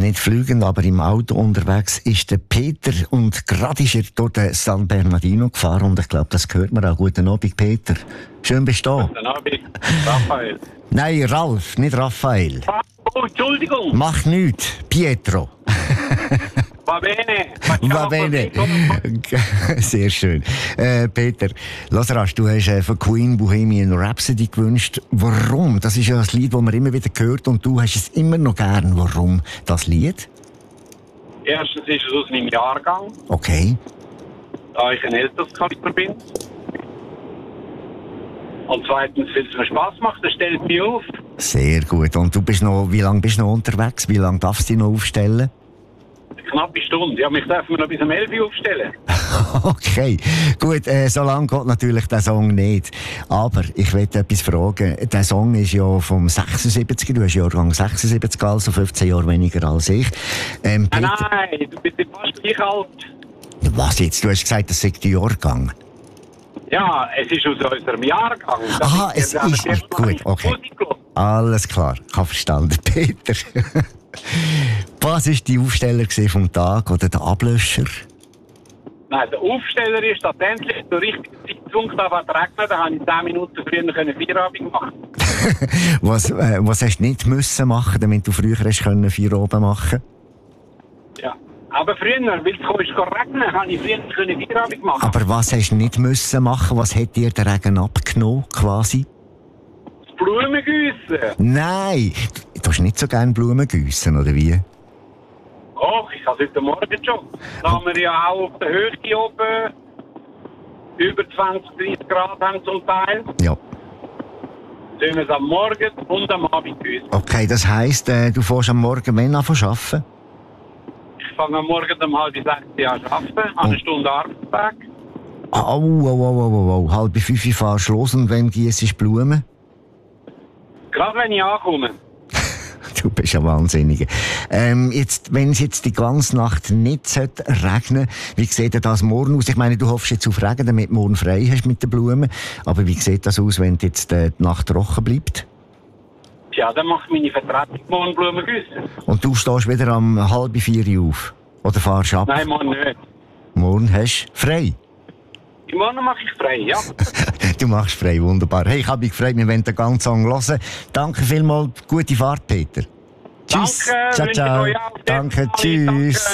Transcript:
nicht fliegend, aber im Auto unterwegs ist der Peter und gerade ist er durch den San Bernardino gefahren und ich glaube, das hört man auch. Guten Abend, Peter. Schön bist du da. Guten Abend, Raphael. Nein, Ralf, nicht Raphael. Oh, Entschuldigung. Mach nichts, Pietro. Va bene. Va bene. Sehr schön. Peter, Lazarus, du hast von Queen Bohemian Rhapsody gewünscht. Warum? Das ist ja ein Lied, das man immer wieder hört und du hast es immer noch gern. Warum das Lied? Erstens ist es aus meinem Jahrgang, Okay. da ich ein älteres Kaliber bin. Und zweitens, weil es mir Spass macht, das stellt mich auf. Sehr gut. Und du bist noch, wie lange bist du noch unterwegs? Wie lange darfst du dich noch aufstellen? Eine knappe Stunde. Ja, mich darf man noch bis um 11 Uhr aufstellen. Okay, gut, so lange geht natürlich der Song nicht. Aber ich möchte etwas fragen. Der Song ist ja vom 76, du hast Jahrgang 76, also 15 Jahre weniger als ich. Nein, du bist fast gleich alt. Was jetzt? Du hast gesagt, das sei der Jahrgang. Ja, es ist aus unserem Jahrgang. Aha, es ist gut, okay. Alles klar, ich habe verstanden, Peter. Was war die Aufsteller vom Tag oder der Ablöscher? Nein, der Aufsteller ist tatsächlich zur richtigen Zeitpunkt angefangen zu regnen. Da konnte ich 10 Minuten früher Feierabend machen. Was hast du nicht müssen machen, damit du früher Feierabend machen? Ja, aber früher, weil es regnen konnte ich früher Feierabend machen. Aber was hast du nicht müssen machen? Was hat dir der Regen abgenommen, quasi? Das Blumengießen. Nein, du hast nicht so gerne Blumen gießen, oder wie? Och, ich habe heute Morgen schon. Da haben wir ja auch auf der Höhe oben über 20, 30 Grad haben zum Teil. Ja. Sollen wir es am Morgen und am Abend gießen. Okay, das heisst, du fährst am Morgen wann an zu arbeiten? Ich fange am Morgen um 5:30 an zu arbeiten, eine Stunde Arbeitstag. Au. 4:30 fahrst du los und wann gießt du Blumen? Gerade wenn ich ankomme. Du bist ja wahnsinnig. Wenn es jetzt die ganze Nacht nicht regnen sollte, wie sieht das morgen aus? Ich meine, du hoffst jetzt auf Regen, damit du morgen frei hast mit den Blumen. Aber wie sieht das aus, wenn jetzt die Nacht trocken bleibt? Ja, dann macht meine Vertretung morgen Blumen gießen. Und du stehst wieder um 3:30 auf? Oder fahrst ab? Nein, morgen nicht. Morgen hast du frei? Morgen mache ich frei, ja. Du machst frei, wunderbar. Hey, ich habe mich gefreut, wir wollen den ganzen Song hören. Danke vielmals, gute Fahrt, Peter. Tschüss. Danke, ciao. Danke, tschüss. Danke.